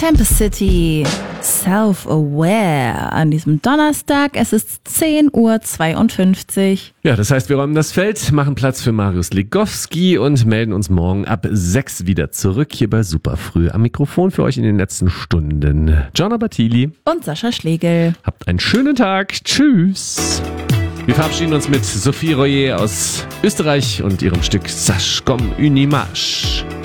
Tempest City, Self-Aware an diesem Donnerstag. Es ist 10:52 Uhr. Ja, das heißt, wir räumen das Feld, machen Platz für Marius Legowski und melden uns morgen ab 6 wieder zurück hier bei Superfrüh. Am Mikrofon für euch in den letzten Stunden Gianna Battili Und Sascha Schlegel. Habt einen schönen Tag. Tschüss. Wir verabschieden uns mit Sophie Royer aus Österreich und ihrem Stück Sache comme une image.